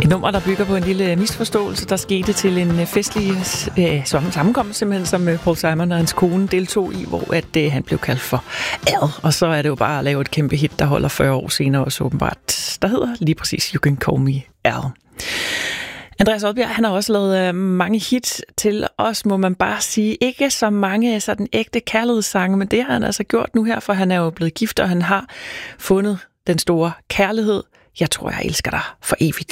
Et nummer, der bygger på en lille misforståelse, der skete til en festlig sammenkomst, simpelthen, som Paul Simon og hans kone deltog i, hvor at, han blev kaldt for Al. Og så er det jo bare at lave et kæmpe hit, der holder 40 år senere også åbenbart. Der hedder lige præcis You Can Call Me Al. Andreas Odbjerg, han har også lavet mange hits til os, må man bare sige. Ikke så mange sådan ægte kærlighedssange, men det har han altså gjort nu her, for han er jo blevet gift, og han har fundet den store kærlighed. Jeg tror, jeg elsker dig for evigt.